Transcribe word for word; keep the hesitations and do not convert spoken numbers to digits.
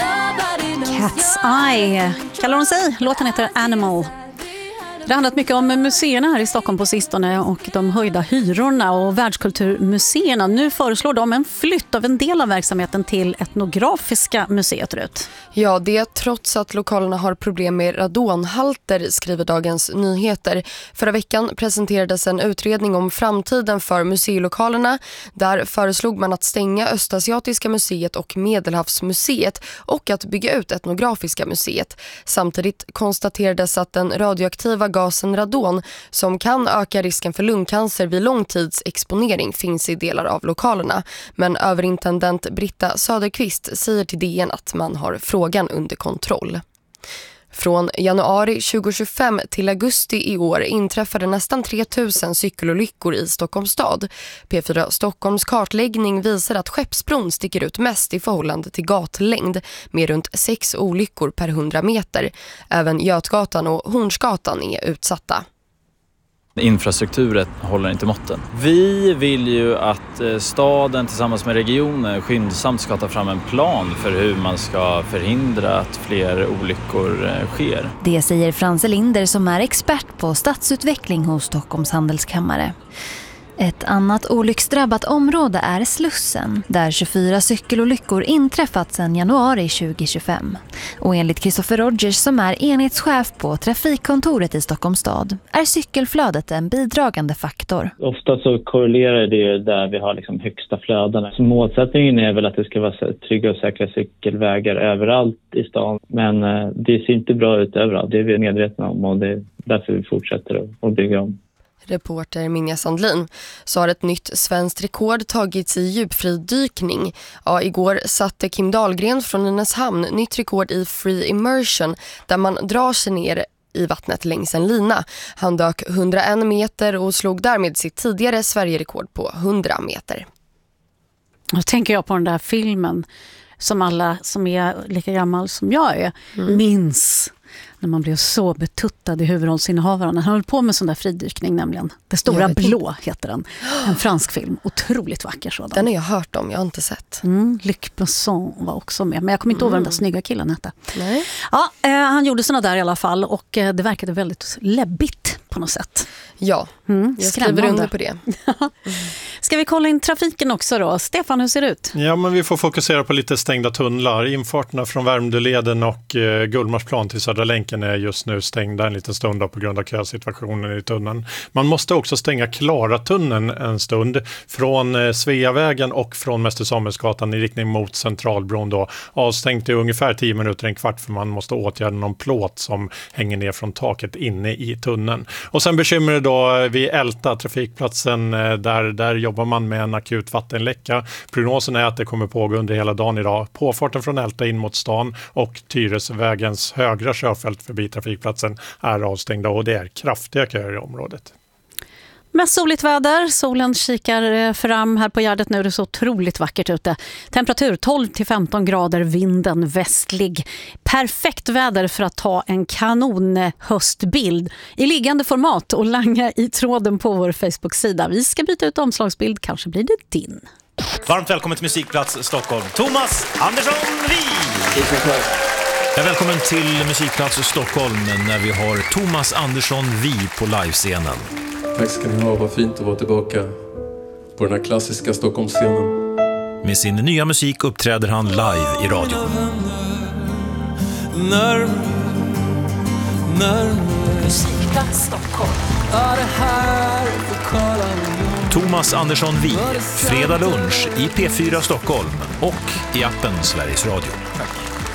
Cat's Eye kallar hon sig. Låten heter Animal. Det har handlat mycket om museerna här i Stockholm på sistone och de höjda hyrorna och världskulturmuseerna. Nu föreslår de en flytt av en del av verksamheten till Etnografiska museet, Rut. Ja, det trots att lokalerna har problem med radonhalter, skriver Dagens Nyheter. Förra veckan presenterades en utredning om framtiden för museilokalerna. Där föreslog man att stänga Östasiatiska museet och Medelhavsmuseet och att bygga ut Etnografiska museet. Samtidigt konstaterades att den radioaktiva gasen radon, som kan öka risken för lungcancer vid långtidsexponering, finns i delar av lokalerna. Men överintendent Britta Söderqvist säger till D N att man har frågan under kontroll. Från januari tjugohundratjugofem till augusti i år inträffade nästan tre tusen cykelolyckor i Stockholms stad. P fyra Stockholms kartläggning visar att Skeppsbron sticker ut mest i förhållande till gatlängd med runt sex olyckor per hundra meter. Även Götgatan och Hornsgatan är utsatta. Infrastrukturen håller inte måtten. Vi vill ju att staden tillsammans med regionen skyndsamt ska ta fram en plan för hur man ska förhindra att fler olyckor sker. Det säger Frans Elinder som är expert på stadsutveckling hos Stockholms handelskammare. Ett annat olycksdrabbat område är Slussen, där tjugofyra cykelolyckor inträffat sedan januari tjugohundratjugofem. Och enligt Christopher Rogers, som är enhetschef på trafikkontoret i Stockholms stad, är cykelflödet en bidragande faktor. Ofta så korrelerar det där vi har liksom högsta flödena. Så målsättningen är väl att det ska vara trygga och säkra cykelvägar överallt i stan. Men det ser inte bra ut överallt, det är vi medvetna om, och det är därför vi fortsätter att bygga om. Reporter Minja Sandlin. Så har ett nytt svenskt rekord tagits i djupfridykning. Ja, igår satte Kim Dahlgren från Nynäshamn nytt rekord i free immersion, där man drar sig ner i vattnet längs en lina. Han dök hundraen meter och slog därmed sitt tidigare Sverigerekord på hundra meter. Då tänker jag på den där filmen som alla som är lika gammal som jag är mm. minns. När man blev så betuttad i huvudrollsinnehavaren. Han höll på med sån där fridykning nämligen. Det stora blå heter den. En fransk film. Otroligt vacker sådan. Den har jag hört om, jag har inte sett. Mm, Luc Besson var också med. Men jag kommer inte ihåg vad den där snygga killen hette. Nej. Ja, eh, han gjorde såna där i alla fall. Och eh, det verkade väldigt läbbigt på något sätt. Ja, mm, jag skriver under på det. Mm. Ska vi kolla in trafiken också då? Stefan, hur ser det ut? Ja, men vi får fokusera på lite stängda tunnlar. Infarterna från Värmdöleden och eh, Gullmarsplan till Södra länken är just nu stängda en liten stund då, på grund av kösituationen i tunneln. Man måste också stänga Klaratunneln en stund från eh, Sveavägen och från Mäster Samuelsgatan i riktning mot Centralbron då. Avstängt i ungefär tio minuter, en kvart, för man måste åtgärda någon plåt som hänger ner från taket inne i tunneln. Och sen bekymmer det då vid Älta, trafikplatsen, där, där jobbar man med en akut vattenläcka. Prognosen är att det kommer pågå under hela dagen idag. Påfarten från Älta in mot stan och Tyresvägens högra körfält förbi trafikplatsen är avstängda, och det är kraftiga köer i området. Mest soligt väder, solen kikar fram här på Gärdet nu, är det så otroligt vackert ute. Temperatur tolv till femton grader, vinden västlig. Perfekt väder för att ta en kanon höstbild i liggande format och langa i tråden på vår Facebook-sida. Vi ska byta ut omslagsbild, kanske blir det din. Varmt välkommen till Musikplats Stockholm, Thomas Andersson Wii! Ja, välkommen till Musikplats Stockholm när vi har Thomas Andersson Wii på livescenen. Tack ska ni ha, vad fint att vara tillbaka på den här klassiska Stockholmsscenen. Med sin nya musik uppträder han live i radion. När, när, Musikplats Stockholm. Thomas Andersson Wii, fredag lunch i P fyra Stockholm och i appen Sveriges Radio. Tack.